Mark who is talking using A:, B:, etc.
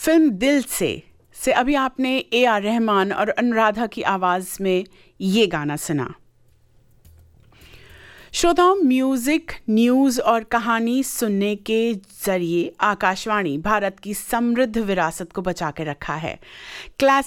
A: Film दिल से अभी आपने A.R. रहमान और अनुराधा की आवाज़ में ये गाना सुना। श्रोताओं, म्यूजिक, न्यूज़ और कहानी सुनने के जरिए आकाशवाणी भारत की समृद्ध विरासत को बचा के रखा है।